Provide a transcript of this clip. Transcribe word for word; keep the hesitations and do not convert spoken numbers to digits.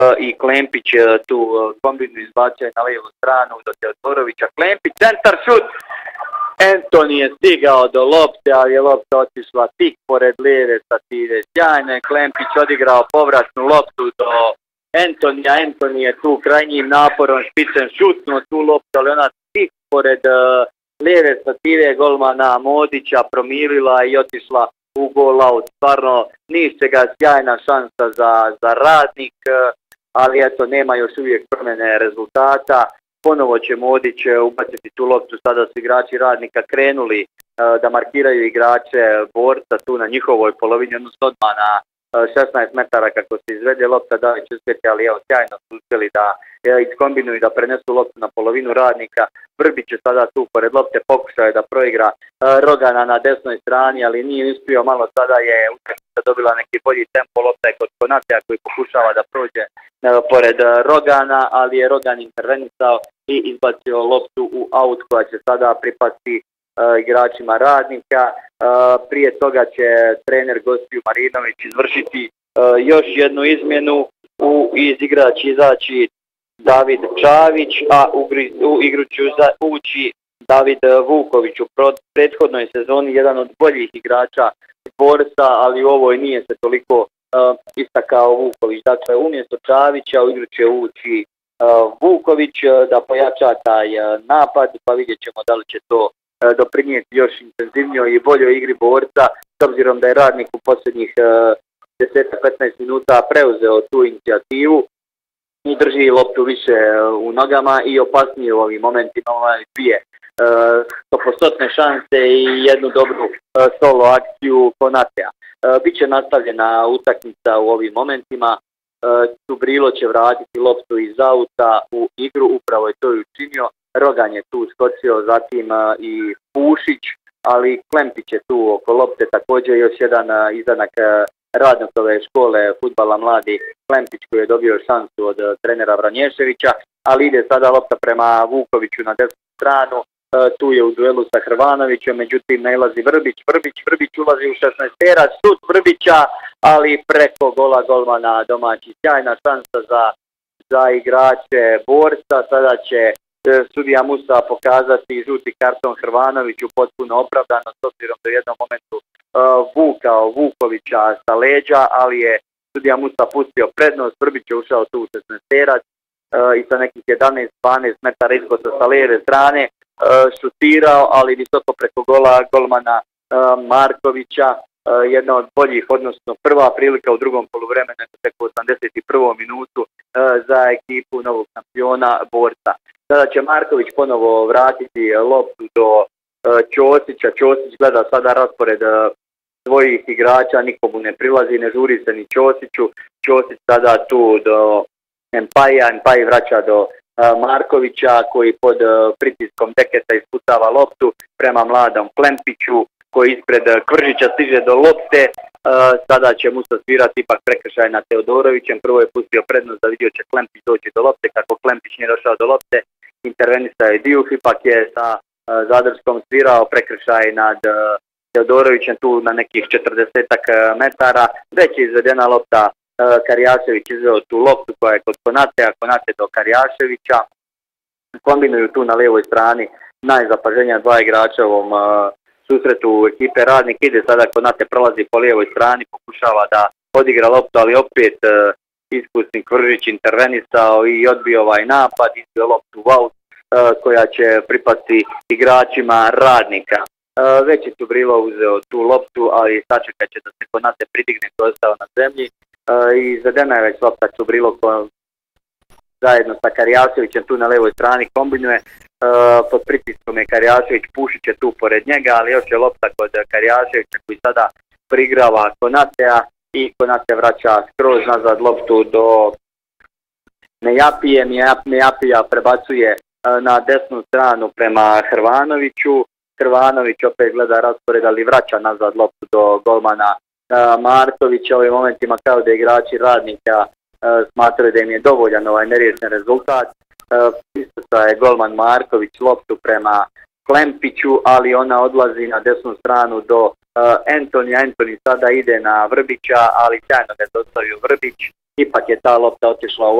i Klempić tu kombinu izbacio na lijevu stranu do Teodorovića. Klempić, centar, šut! Antoni je stigao do lopte, ali je lopta otišla tik pored lijeve stative. Sjajno je Klempić odigrao povratnu loptu do Antonija. Antoni je tu krajnjim naporom špicem šutnuo tu loptu, ali ona tik pored uh, lijeve stative golmana Modića promilila i otišla u gol out. Stvarno ništa ga sjajna šansa za, za Radnik, ali eto nema još uvijek promjene rezultata. Ponovo će Modić ubaciti tu loptu, sada su igrači Radnika krenuli uh, da markiraju igrače Borca tu na njihovoj polovini, odnosno odmah na uh, šesnaest metara kako se izvede lopta, da će uspjeti, ali evo sjajno su uspjeli da uh, iskombinuju da prenesu loptu na polovinu Radnika. Vrbić je sada tu pored lopte, pokušao je da proigra uh, Rogana na desnoj strani, ali nije uspio, malo sada je utakmica dobila neki bolji tempo, lopta je kod Konatea koji pokušava da prođe uh, pored uh, Rogana, ali je Rogan intervenisao i izbacio loptu u aut koja će sada pripasti uh, igračima Radnika. Uh, prije toga će trener gostiju Marinović izvršiti uh, još jednu izmjenu, u iz igrač izaći David Čavić, a u, u igru će ući David Vuković. U prethodnoj sezoni jedan od boljih igrača Borca, ali u ovoj nije se toliko uh, istakao Vuković. Dakle, umjesto Čavića u igru će ući uh, Vuković da pojača taj uh, napad, pa vidjet ćemo da li će to uh, doprinijeti još intenzivnijoj i boljoj igri Borca, s obzirom da je Radnik u posljednjih uh, deset do petnaest minuta preuzeo tu inicijativu i drži loptu više uh, u nogama i opasnije u ovim momentima, ovaj dvije sto posto šanse i jednu dobru uh, solo akciju Konatea. Uh, Biće nastavljena utakmica u ovim momentima. Uh, Tubrilo će vratiti loptu iz auta u igru, upravo je to i učinio. Rogan je tu skočio, zatim uh, i Pušić, ali Klempić je tu oko lopte, također još jedan uh, izanak uh, Radnikove škole fudbala mladi Klempić koji je dobio šansu od uh, trenera Vranješevića, ali ide sada lopta prema Vukoviću na desnu stranu. Uh, tu je u duelu sa Hrvanovićem, međutim nailazi Vrbić, Vrbić, Vrbić ulazi u šesnaesterac, šut Vrbića, ali preko gola golmana domaći. Sjajna šansa za, za igrače Borca, sada će uh, sudija Musa pokazati žuti karton Hrvanoviću potpuno opravdano, s obzirom da u jednom momentu uh, vukao Vukovića sa leđa, ali je sudija Musa pustio prednost, Vrbić je ušao tu u šesnaesterac uh, i sa nekih jedanaest dvanaest metara ispod sa lijeve strane Uh, šutirao, ali visoko preko gola golmana uh, Markovića. Uh, jedna od boljih, odnosno prva prilika u drugom poluvremenu, tek u osamdeset prvom minutu uh, za ekipu novog šampiona Borca. Sada će Marković ponovo vratiti loptu do uh, Ćosića. Ćosić gleda sada raspored uh, svojih igrača, nikomu ne prilazi, ne žuri se ni Ćosiću. Ćosić sada tu do Empaja, Empaj vraća do Markovića koji pod pritiskom Deketa isputava loptu prema mladom Klempiću koji ispred Kvržića stiže do lopte. Sada će mu se svirati ipak prekršaj na Teodorovićem. Prvo je pustio prednost da vidio će Klempić doći do lopte. Kako Klempić nije došao do lopte, intervenista je Dijuh, ipak je sa Zadarskom svirao prekršaj nad Teodorovićem tu na nekih četrdeset metara. Već je izvedena lopta, Karjašević izveo tu loptu koja je kod Konatea, Konate do Karjaševića. Kombinuju tu na lijevoj strani najzapaženija dva igrača u ovom uh, susretu ekipe Radnik. Ide sada Konate, prolazi po lijevoj strani, pokušava da odigra loptu, ali opet uh, iskusni Kvržić intervenisao i odbio ovaj napad, izveo loptu u aut uh, koja će pripasti igračima Radnika. Uh, već je Tubrilo uzeo tu loptu, ali sačekat će da se Konate pridigne koji je ostao na zemlji. Uh, i izvedena je već lopta Tubrilo ko zajedno sa Karjaševićem tu na levoj strani kombinuje. Uh, pod pritiskom je Karjašević, Pušić je tu pored njega, ali još je lopta kod Karjaševića koji sada prigrava Konatea i Konate vraća skroz nazad loptu do Nejapije. Nejapija prebacuje uh, na desnu stranu prema Hrvanoviću. Hrvanović opet gleda raspored, ali vraća nazad loptu do golmana Markovića. U ovim momentima kao da igrači Radnika uh, smatraju da im je dovoljan ovaj neriješen rezultat. Uh, Isto je golman Marković loptu prema Klempiću, ali ona odlazi na desnu stranu do uh, Antonija. Antoni sada ide na Vrbića, ali sjajno ga je dostavio Vrbić ipak je ta lopta otišla u